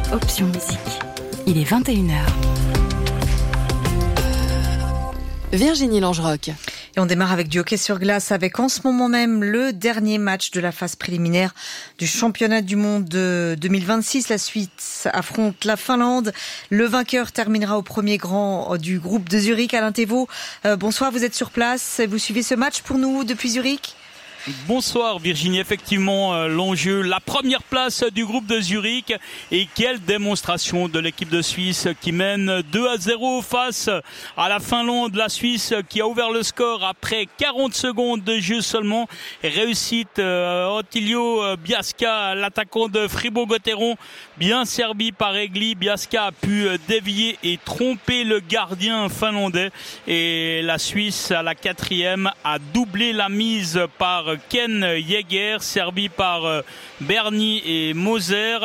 Option Musique. Il est 21h. Virginie Langeroc. Et on démarre avec du hockey sur glace avec en ce moment même le dernier match de la phase préliminaire du championnat du monde de 2026. La Suisse affronte la Finlande. Le vainqueur terminera au premier grand du groupe de Zurich. Alain Thévaux, bonsoir, vous êtes sur place. Vous suivez ce match pour nous depuis Zurich ? Bonsoir Virginie, effectivement l'enjeu, la première place du groupe de Zurich, et quelle démonstration de l'équipe de Suisse qui mène 2-0 face à la Finlande. La Suisse qui a ouvert le score après 40 secondes de jeu seulement. Réussite Ottilio Biasca, l'attaquant de Fribourg-Gotteron, bien servi par Egli. Biasca a pu dévier et tromper le gardien finlandais, et la Suisse à la 4e a doublé la mise par Ken Jäger, servi par Bernie et Moser,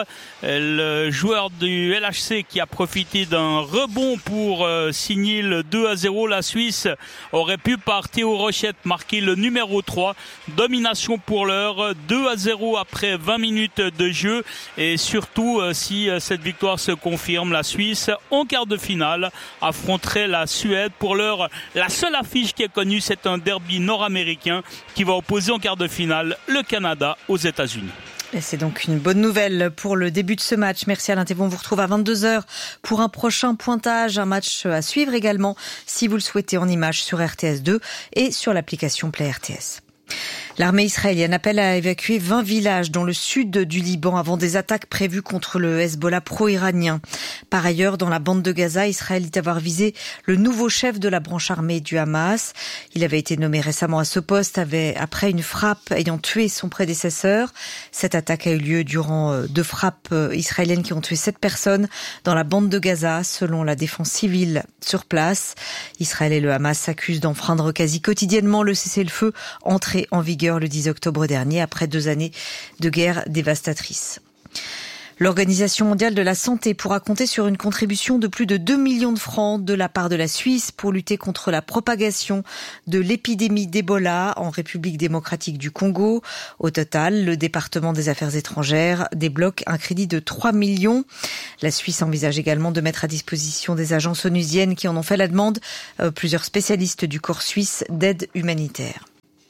le joueur du LHC qui a profité d'un rebond pour signer le 2-0. La Suisse aurait pu par Théo Rochette marquer le numéro 3. Domination pour l'heure, 2-0 après 20 minutes de jeu, et surtout si cette victoire se confirme, la Suisse en quart de finale affronterait la Suède. Pour l'heure, la seule affiche qui est connue, c'est un derby nord-américain qui va opposer en quart de finale le Canada aux États-Unis. Et c'est donc une bonne nouvelle pour le début de ce match. Merci Alain Thévaux. On vous retrouve à 22h pour un prochain pointage. Un match à suivre également, si vous le souhaitez, en images sur RTS2 et sur l'application Play RTS. L'armée israélienne appelle à évacuer 20 villages dans le sud du Liban avant des attaques prévues contre le Hezbollah pro-iranien. Par ailleurs, dans la bande de Gaza, Israël dit avoir visé le nouveau chef de la branche armée du Hamas. Il avait été nommé récemment à ce poste après une frappe ayant tué son prédécesseur. Cette attaque a eu lieu durant 2 frappes israéliennes qui ont tué 7 personnes dans la bande de Gaza, selon la défense civile sur place. Israël et le Hamas s'accusent d'enfreindre quasi quotidiennement le cessez-le-feu entré en vigueur le 10 octobre dernier, après 2 années de guerre dévastatrice. L'Organisation mondiale de la santé pourra compter sur une contribution de plus de 2 millions de francs de la part de la Suisse pour lutter contre la propagation de l'épidémie d'Ebola en République démocratique du Congo. Au total, le département des Affaires étrangères débloque un crédit de 3 millions. La Suisse envisage également de mettre à disposition des agences onusiennes qui en ont fait la demande plusieurs spécialistes du corps suisse d'aide humanitaire.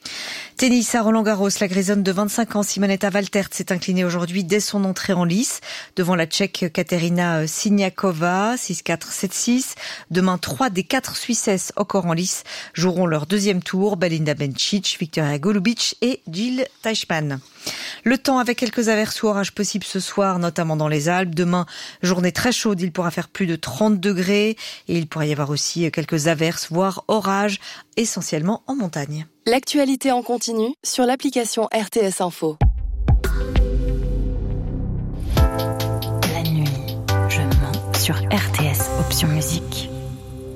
Tennis à Roland-Garros, la Grisonne de 25 ans, Simonetta Waltert, s'est inclinée aujourd'hui dès son entrée en lice devant la Tchèque Katerina Siniakova, 6-4, 7-6. Demain, 3 des 4 Suissesses encore en lice joueront leur deuxième tour, Belinda Bencic, Victoria Golubic et Jill Teichmann. Le temps avec quelques averses ou orages possibles ce soir, notamment dans les Alpes. Demain, journée très chaude, il pourra faire plus de 30 degrés et il pourrait y avoir aussi quelques averses, voire orages, essentiellement en montagne. L'actualité en continu sur l'application RTS Info. La nuit, je mens sur RTS Option Musique.